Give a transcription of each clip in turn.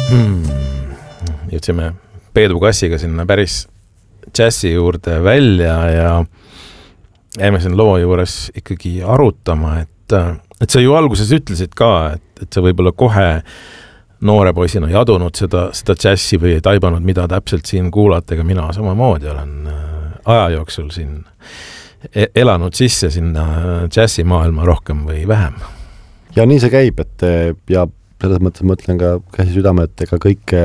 Jõudsime Peedu Kassiga sinna päris džässi juurde välja ja jäime siin loo juures ikkagi arutama, et sa ju alguses ütlesid ka, et sa võib-olla kohe noore poisina ei adunud seda džässi või ei taibanud, mida täpselt siin kuulata, ega mina samamoodi olen aja jooksul siin elanud sisse sinna džässi maailma rohkem või vähem. Ja nii see käib, et ja selles mõttes mõtlen ka käsi südame, et ega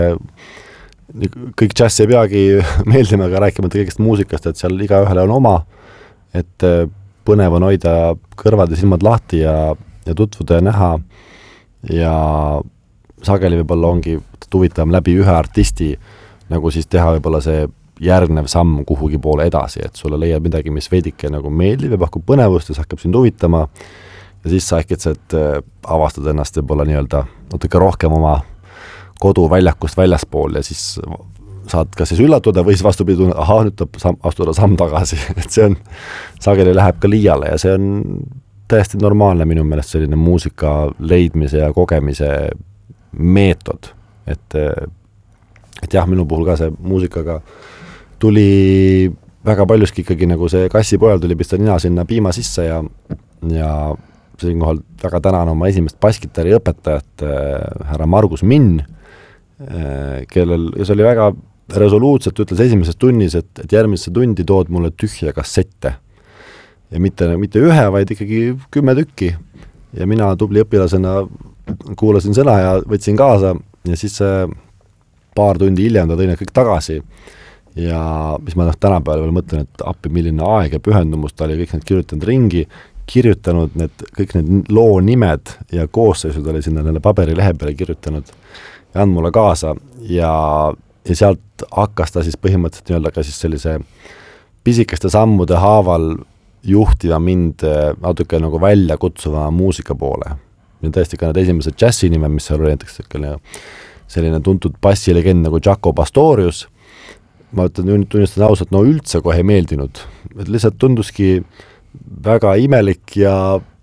kõik džäss ei peagi meeldima, aga rääkimata kõigest muusikast, et seal igaühele on oma, et põnev on hoida kõrvad ja silmad lahti ja tutvuda ja näha ja sageli võib-olla ongi huvitavam läbi ühe artisti nagu siis teha võib-olla see järgnev samm kuhugi poole edasi, et sulle leiab midagi, mis veidike nagu meeldib ja pakub põnevust ja see hakkab sind huvitama ja siis sa äkitselt avastad ennast võib-olla nii-öelda natuke rohkem oma koduväljakust väljaspool ja siis saad kas siis üllatuda või siis vastupidi, nüüd tuleb astuda samm tagasi, et see on, sageli läheb ka liiale ja see on täiesti normaalne minu meelest selline muusika leidmise ja kogemise meetod, et jah, minu puhul ka see muusikaga tuli väga paljuski ikkagi nagu see kassipojal tuli pista nina sinna piima sisse ja siinkohal väga tänan oma esimest basskitari õpetajat, härra Margus Minn, kellel, ja see oli väga resoluutselt, ütles esimeses tunnis, et järgmisse tundi tood mulle tühja kassette. Ja mitte ühe, vaid ikkagi 10 tükki. Ja mina tubli õpilasena kuulasin sõna ja võtsin kaasa ja siis paar tundi hiljem ta tõi need kõik tagasi. Ja mis ma tänapäeval veel mõtlen, et appi milline aeg ja pühendumus, ta oli kõik need kirjutanud ringi, kirjutanud kõik need loo nimed ja koosseisud oli sinna nende paberilehe peale kirjutanud ja andnud mulle kaasa ja sealt hakkas ta siis põhimõtteliselt nii-öelda ka siis sellise pisikeste sammude haaval juhtiva mind natuke nagu välja kutsuva muusika poole. Ja tõesti ka need esimesed džässi nimed, mis seal oli näiteks selline tuntud bassilegend nagu Jaco Pastorius. Ma tunnistan ausalt, no üldse kohe meeldinud. Et lihtsalt tunduski väga imelik ja